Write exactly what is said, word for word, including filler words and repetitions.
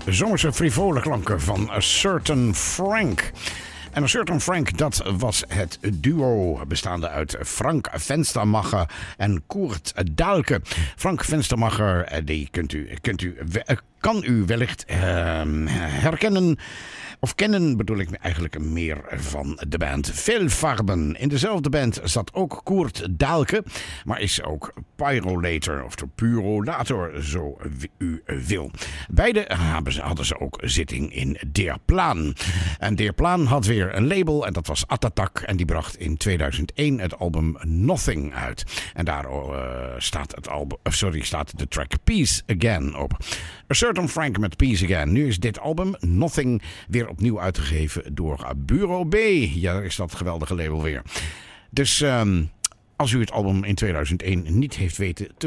zomerse frivole klanken van A Certain Frank. En A Certain Frank, dat was het duo bestaande uit Frank Venstermacher en Koert Dahlke. Frank Venstermacher, die kunt u, kunt u, kan u wellicht uh, herkennen. Of kennen bedoel ik eigenlijk meer van de band Veelfarben. In dezelfde band zat ook Koert Dahlke, maar is ook Pyrolator of de Pyrolator, zo u wil. Beide hadden ze ook zitting in Der Plan. En Der Plan had weer een label en dat was Attatak. En die bracht in tweeduizend één het album Nothing uit. En daar uh, staat, het album, sorry, staat de track Peace Again op. A Certain Frank met Peace Again. Nu is dit album Nothing weer opnieuw uitgegeven door Bureau B. Ja, daar is dat geweldige label weer. Dus um, als u het album in tweeduizend één niet heeft weten te